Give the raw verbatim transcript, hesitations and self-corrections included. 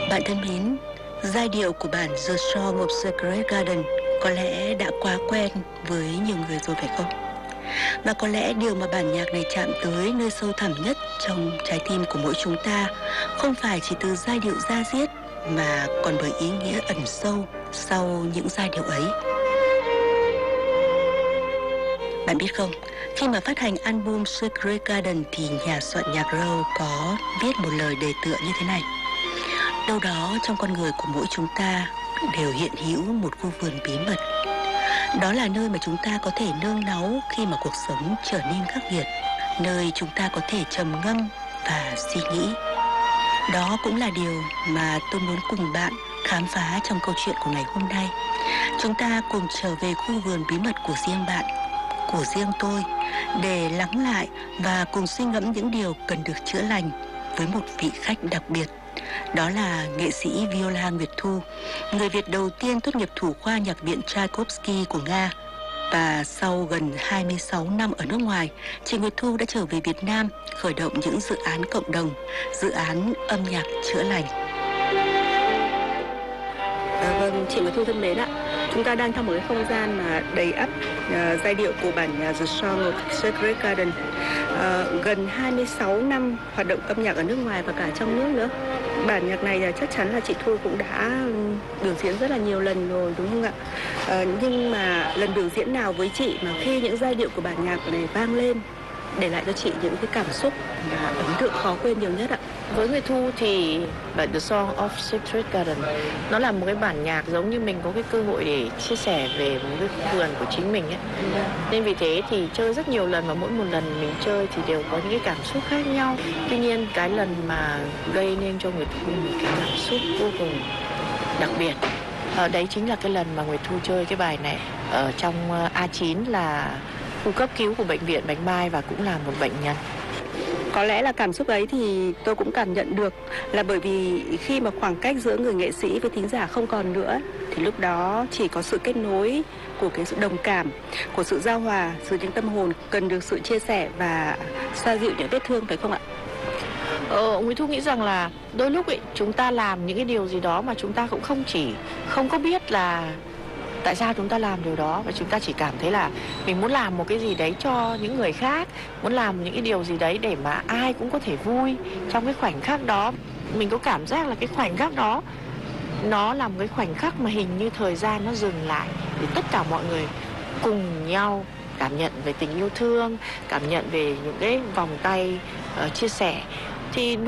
Bạn thân mến, giai điệu của bản The Song of Sacred Garden có lẽ đã quá quen với nhiều người rồi phải không? Và có lẽ điều mà bản nhạc này chạm tới nơi sâu thẳm nhất trong trái tim của mỗi chúng ta không phải chỉ từ giai điệu da diết mà còn bởi ý nghĩa ẩn sâu sau những giai điệu ấy. Bạn biết không, khi mà phát hành album Sacred Garden thì nhà soạn nhạc Rowe có viết một lời đề tựa như thế này: đâu đó trong con người của mỗi chúng ta đều hiện hữu một khu vườn bí mật. Đó là nơi mà chúng ta có thể nương náu khi mà cuộc sống trở nên khắc nghiệt, nơi chúng ta có thể trầm ngâm và suy nghĩ. Đó cũng là điều mà tôi muốn cùng bạn khám phá trong câu chuyện của ngày hôm nay. Chúng ta cùng trở về khu vườn bí mật của riêng bạn, của riêng tôi, để lắng lại và cùng suy ngẫm những điều cần được chữa lành với một vị khách đặc biệt. Đó là nghệ sĩ viola Nguyệt Thu, người Việt đầu tiên tốt nghiệp thủ khoa nhạc viện Tchaikovsky của Nga. Và sau gần hai mươi sáu năm ở nước ngoài, chị Nguyệt Thu đã trở về Việt Nam khởi động những dự án cộng đồng, dự án âm nhạc chữa lành. À, vâng, chị Nguyệt Thu thân mến ạ, chúng ta đang trong một cái không gian mà đầy ắp uh, giai điệu của bản nhạc The Song of Sacred Garden. Uh, gần hai mươi sáu năm hoạt động âm nhạc ở nước ngoài và cả trong nước nữa. Bản nhạc này là chắc chắn là chị Thu cũng đã biểu diễn rất là nhiều lần rồi, đúng không ạ? À, nhưng mà lần biểu diễn nào với chị mà khi những giai điệu của bản nhạc này vang lên để lại cho chị những cái cảm xúc và ấn tượng khó quên nhiều nhất ạ? Với Nguyệt Thu thì bản The Song of Sacred Garden nó là một cái bản nhạc giống như mình có cái cơ hội để chia sẻ về một cái khu vườn của chính mình ấy. Ừ. Nên vì thế thì chơi rất nhiều lần và mỗi một lần mình chơi thì đều có những cái cảm xúc khác nhau. Tuy nhiên cái lần mà gây nên cho Nguyệt Thu một cái cảm xúc vô cùng đặc biệt, ở đấy chính là cái lần mà Nguyệt Thu chơi cái bài này ở trong A chín là khu cấp cứu của bệnh viện Bạch Mai và cũng là một bệnh nhân. Có lẽ là cảm xúc ấy thì tôi cũng cảm nhận được, là bởi vì khi mà khoảng cách giữa người nghệ sĩ với thính giả không còn nữa thì lúc đó chỉ có sự kết nối của cái sự đồng cảm, của sự giao hòa giữa những tâm hồn cần được sự chia sẻ và xoa dịu những vết thương, phải không ạ? Ờ, Nguyệt Thu nghĩ rằng là đôi lúc ấy, chúng ta làm những cái điều gì đó mà chúng ta cũng không chỉ không có biết là tại sao chúng ta làm điều đó, và chúng ta chỉ cảm thấy là mình muốn làm một cái gì đấy cho những người khác, muốn làm những cái điều gì đấy để mà ai cũng có thể vui trong cái khoảnh khắc đó. Mình có cảm giác là cái khoảnh khắc đó nó là một cái khoảnh khắc mà hình như thời gian nó dừng lại để tất cả mọi người cùng nhau cảm nhận về tình yêu thương, cảm nhận về những cái vòng tay uh, chia sẻ. Thì